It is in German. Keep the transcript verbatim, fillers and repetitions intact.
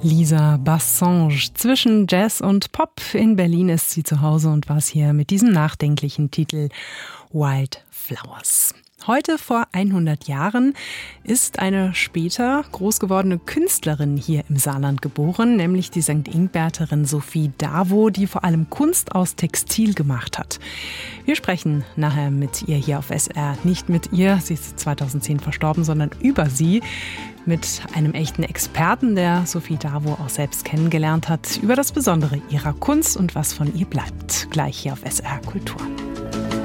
Lisa Bassange. Zwischen Jazz und Pop. In Berlin ist sie zu Hause und war es hier mit diesem nachdenklichen Titel Wild Flowers. Heute vor hundert Jahren ist eine später groß gewordene Künstlerin hier im Saarland geboren, nämlich die Sankt Ingbärterin Sophie Davo, die vor allem Kunst aus Textil gemacht hat. Wir sprechen nachher mit ihr hier auf S R. Nicht mit ihr, sie ist zweitausendzehn verstorben, sondern über sie. Mit einem echten Experten, der Sophie Davo auch selbst kennengelernt hat, über das Besondere ihrer Kunst und was von ihr bleibt. Gleich hier auf S R Kultur.